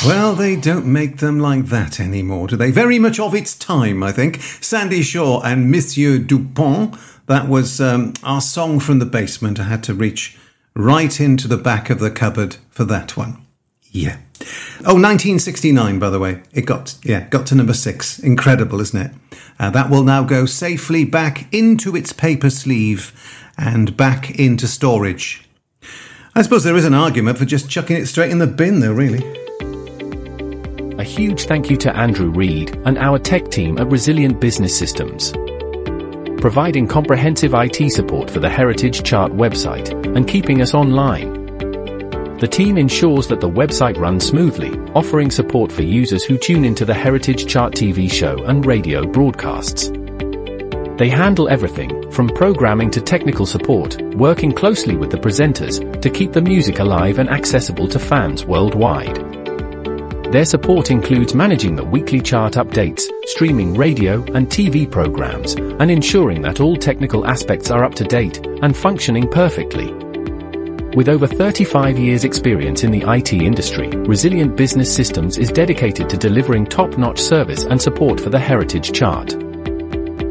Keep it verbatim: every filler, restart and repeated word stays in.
Well, they don't make them like that anymore, do they? Very much of its time, I think. Sandy Shaw and Monsieur Dupont. That was um, our song from the basement. I had to reach right into the back of the cupboard for that one. Yeah. Oh, nineteen sixty-nine, by the way. It got, yeah, got to number six. Incredible, isn't it? Uh, that will now go safely back into its paper sleeve and back into storage. I suppose there is an argument for just chucking it straight in the bin, though, really. A huge thank you to Andrew Reed and our tech team at Resilient Business Systems, providing comprehensive I T support for the Heritage Chart website and keeping us online. The team ensures that the website runs smoothly, offering support for users who tune into the Heritage Chart T V show and radio broadcasts. They handle everything, from programming to technical support, working closely with the presenters to keep the music alive and accessible to fans worldwide. Their support includes managing the weekly chart updates, streaming radio and T V programs, and ensuring that all technical aspects are up to date and functioning perfectly. With over thirty-five years experience in the I T industry, Resilient Business Systems is dedicated to delivering top-notch service and support for the Heritage Chart.